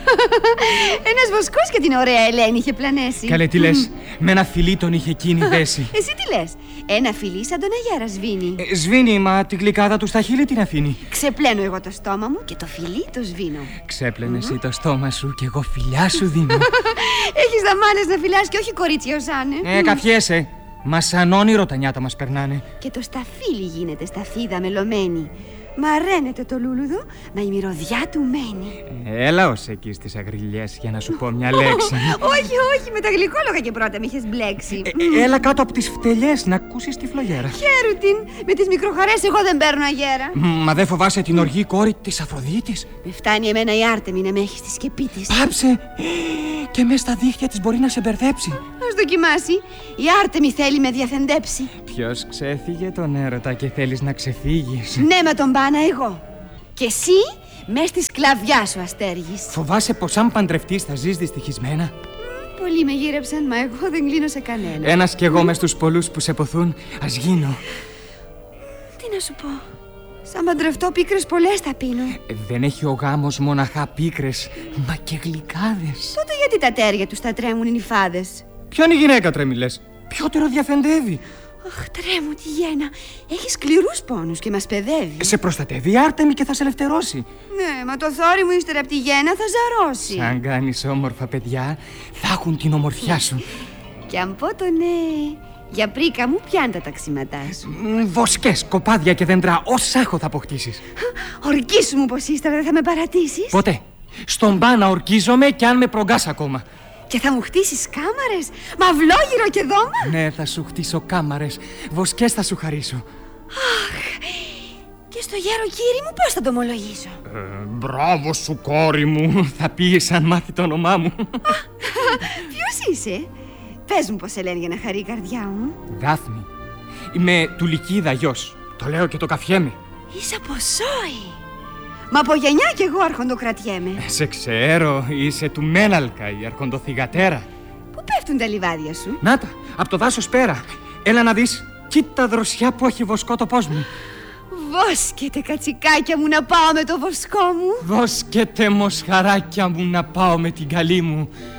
Ένας βοσκός και την ωραία Ελένη είχε πλανέσει. Καλέ, τι λες? Με ένα φιλί τον είχε εκείνη δέσει. Εσύ τι λες? Ένα φιλί σαν τον αγέρα σβήνει. Σβήνει, μα την γλυκάδα του στα χείλη την αφήνει. Ξεπλένω εγώ το στόμα μου και το φιλί το σβήνω. Ξέπλαινε εσύ το στόμα σου και εγώ φιλιά σου δίνω. Έχεις δαμάνες να φυλάς και όχι κορίτσια ως άνε. Καφιέσαι. Μα σαν όνειρο τα νιάτα μας περνάνε. Και το σταφύλι γίνεται σταφίδα μελωμένη. Μαραίνεται το λούλουδο, μα η μυρωδιά του μένει. Έλα ως εκεί στις αγριλιές για να σου πω μια λέξη. Όχι, όχι, με τα γλυκόλογα και πρώτα με είχες μπλέξει. Έλα κάτω από τις φτελιές να ακούσεις τη φλογέρα. Χαίρου την, με τις μικροχαρές εγώ δεν παίρνω αγέρα. Μα δεν φοβάσαι την οργή κόρη της Αφροδίτης? Με φτάνει εμένα η Άρτεμη να με έχει στη σκεπή της. Πάψε! Και μες στα δίχτυα της μπορεί να σε μπερδέψει. Ας δοκιμάσει. Η Άρτεμη θέλει με διαφεντέψει. Ποιος ξέφυγε τον έρωτα και θέλεις να ξεφύγεις? Ναι, με τον πάνα εγώ. Και εσύ μες στη σκλαβιά σου αστέργεις. Φοβάσαι πως αν παντρευτείς θα ζεις δυστυχισμένα? Πολλοί με γύρεψαν, μα εγώ δεν κλείνω σε κανένα. Ένας κι εγώ μες στους πολλούς που σε ποθούν, ας γίνω. Τι να σου πω? Σαν παντρευτώ πίκρες πολλές θα πίνω. Δεν έχει ο γάμος μοναχά πίκρες, μα και γλυκάδες. Τότε γιατί τα τέρια τους θα τρέμουν οι νυφάδες? Ποιον η γυναίκα τρέμει λες? Πιότερο διαφεντεύει. Αχ, τρέμου τη γένα. Έχει σκληρούς πόνους και μας παιδεύει. Σε προστατεύει η Άρτεμη και θα σε ελευθερώσει. Ναι, μα το θόρυ μου ύστερα από τη γένα θα ζαρώσει. Αν κάνεις όμορφα παιδιά, θα έχουν την ομορφιά σου. Και αν πω το ναι, για πρίκα μου πιάνει τα ταξίματά σου. Βοσκές, κοπάδια και δέντρα, όσα έχω θα αποκτήσεις. Ορκίσου μου πως ύστερα δεν θα με παρατήσεις. Ποτέ. Στον πάνα ορκίζομαι κι αν με προγκάς ακόμα. Και θα μου χτίσεις κάμαρες, μαυλόγυρο και δώμα. Ναι, θα σου χτίσω κάμαρες, βοσκές θα σου χαρίσω. Αχ, και στο γέρο κύρι μου πώς θα το ομολογήσω? Μπράβο σου κόρη μου, θα πεις αν μάθει το όνομά μου. Ποιος είσαι? Πες μου πως σε λένε για να χαρεί η καρδιά μου. Δάφνη. Είμαι του Λυκίδα γιος. Το λέω και το καφιέμαι. Είσαι από Σόη. Μα από γενιά κι εγώ αρχοντοκρατιέμαι. Σε ξέρω, είσαι του Μέναλκα, η αρχοντοθυγατέρα. Πού πέφτουν τα λιβάδια σου? Να τα, από το δάσος πέρα. Έλα να δεις, κοίτα δροσιά που έχει βοσκό το πώς μου. Βόσκεται κατσικάκια μου να πάω με το βοσκό μου. Βόσκεται μοσχαράκια μου να πάω με την καλή μου.